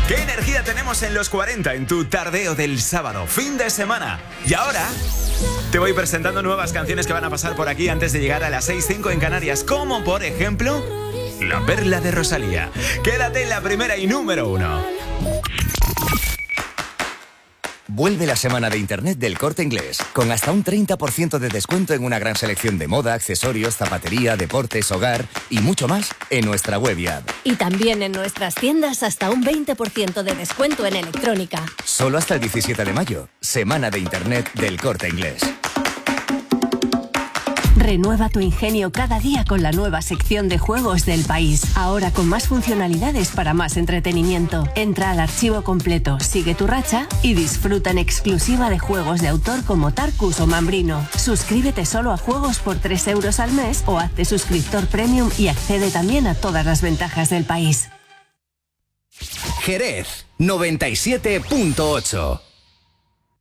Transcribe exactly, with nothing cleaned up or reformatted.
¿Qué energía tenemos en los cuarenta en tu tardeo del sábado, fin de semana? Y ahora te voy presentando nuevas canciones que van a pasar por aquí antes de llegar a las seis cinco en Canarias, como por ejemplo La Perla de Rosalía. Quédate en la primera y número uno. Vuelve la semana de Internet del Corte Inglés, con hasta un treinta por ciento de descuento en una gran selección de moda, accesorios, zapatería, deportes, hogar y mucho más en nuestra web y app. Y también en nuestras tiendas hasta un veinte por ciento de descuento en electrónica. Solo hasta el diecisiete de mayo, semana de Internet del Corte Inglés. Renueva tu ingenio cada día con la nueva sección de juegos del país. Ahora con más funcionalidades para más entretenimiento. Entra al archivo completo, sigue tu racha y disfruta en exclusiva de juegos de autor como Tarkus o Mambrino. Suscríbete solo a juegos por tres euros al mes o hazte suscriptor premium y accede también a todas las ventajas del país. Jerez noventa y siete punto ocho.